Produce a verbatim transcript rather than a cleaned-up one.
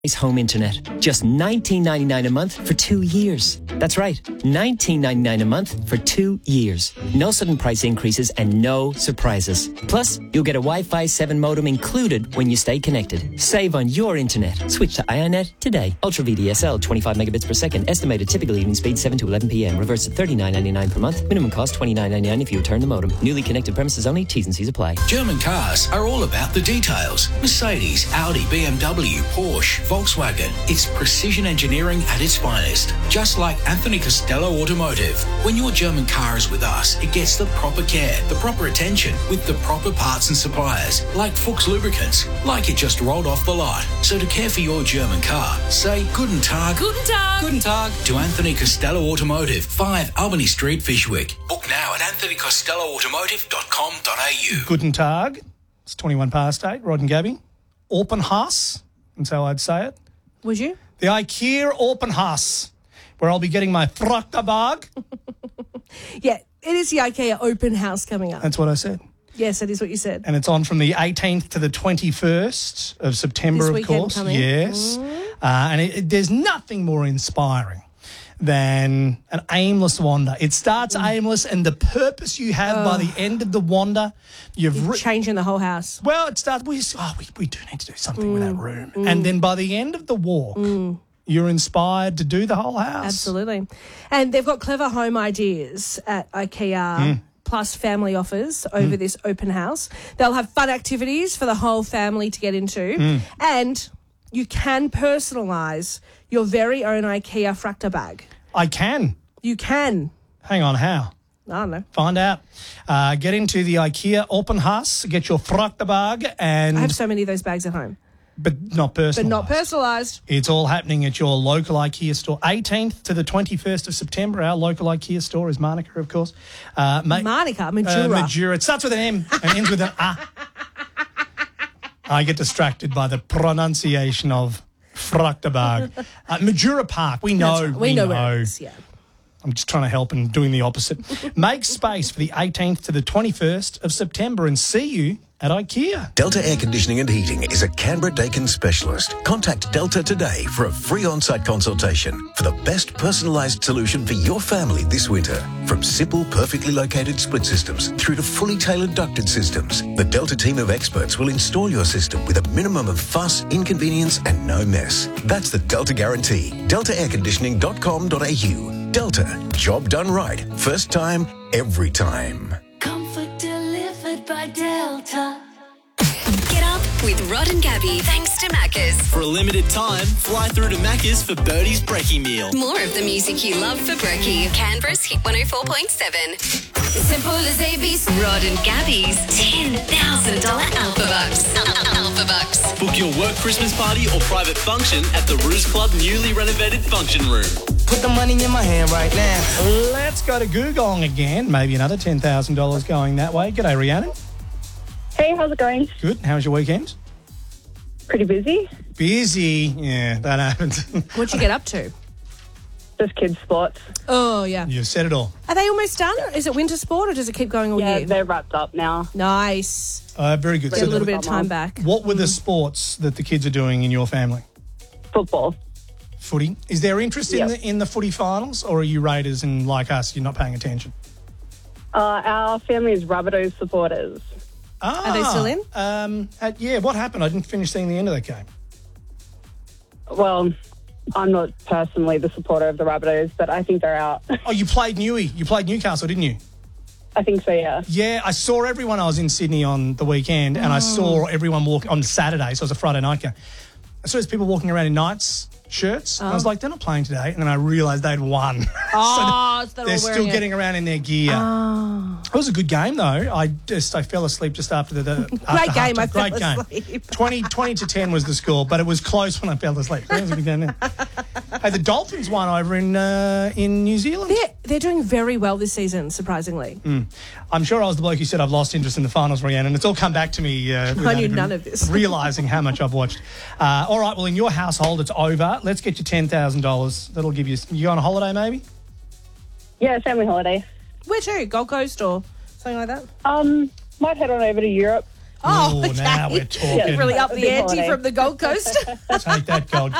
Home internet. Just nineteen ninety-nine a month for two years. That's right, nineteen ninety-nine a month for two years. No sudden price increases and no surprises. Plus, you'll get a Wi-Fi seven modem included when you stay connected. Save on your internet. Switch to iONet today. Ultra V D S L, twenty-five megabits per second. Estimated typical evening speed seven to eleven p.m. Reverse at thirty-nine ninety-nine per month. Minimum cost twenty-nine ninety-nine if you return the modem. Newly connected premises only. T's and C's apply. German cars are all about the details. Mercedes, Audi, B M W, Porsche, Volkswagen. It's precision engineering at its finest. Just like Anthony Costello Automotive. When your German car is with us, it gets the proper care, the proper attention, with the proper parts and suppliers, like Fuchs Lubricants, like it just rolled off the lot. So to care for your German car, say Guten Tag. Guten Tag. Guten Tag to Anthony Costello Automotive, five Albany Street, Fishwick. Book now at anthony costello automotive dot com dot a u. Guten Tag. It's twenty-one past eight. Rod and Gabby. Opernhaus. That's how I'd say it. Would you? The IKEA Opernhaus, where I'll be getting my Fruchtabag. Yeah, it is the IKEA open house coming up. That's what I said. Yes, that is what you said. And it's on from the eighteenth to the twenty-first of September, This of weekend course. coming. Yes. Mm. Uh, and it, it, there's nothing more inspiring than an aimless wander. It starts mm. aimless, and the purpose you have oh. by the end of the wander, you've You're re- changing the whole house. Well, it starts. We oh, we, we do need to do something Mm. with that room, Mm. and then by the end of the walk, Mm. you're inspired to do the whole house. Absolutely. And they've got clever home ideas at IKEA. Mm. Plus family offers over Mm. this open house. They'll have fun activities for the whole family to get into. Mm. And you can personalise your very own IKEA Fracta bag. I can. You can. Hang on, how? I don't know. Find out. Uh, get into the IKEA Opernhaus, get your Fruchtabag, and I have so many of those bags at home. but not personalised. But not personalised. It's all happening at your local IKEA store. eighteenth to the twenty-first of September. Our local IKEA store is Manuka, of course. Uh, Ma- Manuka, Majura. Uh, Majura. It starts with an M and ends with an A. I get distracted by the pronunciation of Fruchtabag. Uh, Majura Park. We know. Right. We, we know, know. where it is, yeah. I'm just trying to help and doing the opposite. Make space for the eighteenth to the twenty-first of September and see you at IKEA. Delta Air Conditioning and Heating is a Canberra-Dakin specialist. Contact Delta today for a free on-site consultation for the best personalised solution for your family this winter. From simple, perfectly located split systems through to fully tailored ducted systems, the Delta team of experts will install your system with a minimum of fuss, inconvenience and no mess. That's the Delta guarantee. delta air conditioning dot com dot a u. Delta. Job done right. First time, every time. Comfort delivered by Delta. Get up with Rod and Gabby. Thanks to Macca's. For a limited time, fly through to Macca's for Birdie's Brekkie meal. More of the music you love for Brekkie. Canberra's Hit one oh four point seven. Simple as A B C. Rod and Gabby's ten thousand dollars Alpha Bucks. Alpha Bucks. Book your work Christmas party or private function at the Ruse Club newly renovated function room. Put the money in my hand right now. Let's go to Googong again. Maybe another ten thousand dollars going that way. G'day, Rhiannon. Hey, how's it going? Good. How was your weekend? Pretty busy. Busy. Yeah, that happened. What'd you get up to? Just kids' sports. Oh, yeah. You've said it all. Are they almost done? Is it winter sport or does it keep going all Yeah, year? they're wrapped up now. Nice. Uh, very good. Get a little bit of time back. What were the sports that the kids are doing in your family? Football. Footy. Is there interest in Yep. the in the footy finals, or are you Raiders and like us, you're not paying attention? Uh, our family is Rabbitohs supporters. Ah, Are they still in? Um, uh, yeah. What happened? I didn't finish seeing the end of that game. Well, I'm not personally the supporter of the Rabbitohs, but I think they're out. Oh, you played Newey. You played Newcastle, didn't you? I think so, yeah. Yeah, I saw everyone. I was in Sydney on the weekend, and I saw everyone walk on Saturday, so it was a Friday night game. I saw these people walking around in Knights shirts, and I was like, they're not playing today. And then I realised they'd won. Oh, so they're, they're all still wearing it. getting around in their gear. Oh. It was a good game, though. I just I fell asleep just after the, the Great after game. I halftime. fell Great game. asleep. twenty, twenty to ten was the score, but it was close when I fell asleep. It was a good game, yeah. Hey, the Dolphins won over in uh, in New Zealand. They're, they're doing very well this season, surprisingly. Mm. I'm sure I was the bloke who said I've lost interest in the finals, Rhiannon, and it's all come back to me. Uh, I knew none of this. Realising how much I've watched. Uh, all right, well, in your household, it's over. Let's get you ten thousand dollars. That'll give you... You go on a holiday, maybe? Yeah, family holiday. Where to? Gold Coast or something like that? Um, might head on over to Europe. Oh, Ooh, now okay. we're talking. Really up A the bit ante horny. from the Gold Coast. Take that, Gold